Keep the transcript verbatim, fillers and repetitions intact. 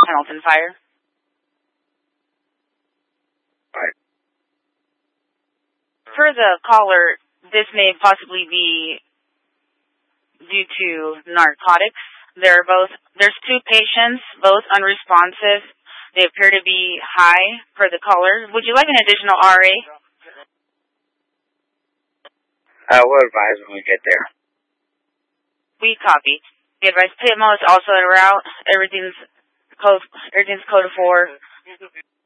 Hamilton Fire. Right. For the caller, this may possibly be due to narcotics. There are both, there's two patients, both unresponsive. They appear to be high for the caller. Would you like an additional R A? Uh, we'll advise when we get there. We copy. The advice P M O is also en route. Everything's code, everything's code four.